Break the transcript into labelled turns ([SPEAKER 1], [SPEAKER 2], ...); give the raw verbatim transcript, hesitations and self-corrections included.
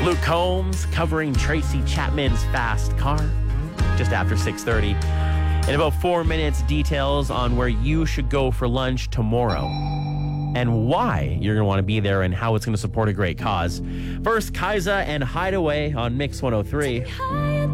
[SPEAKER 1] Luke Combs covering Tracy Chapman's Fast Car just after six thirty. In about four minutes, details on where you should go for lunch tomorrow and why you're going to want to be there and how it's going to support a great cause. First, Kaisa and Hideaway on Mix one oh three.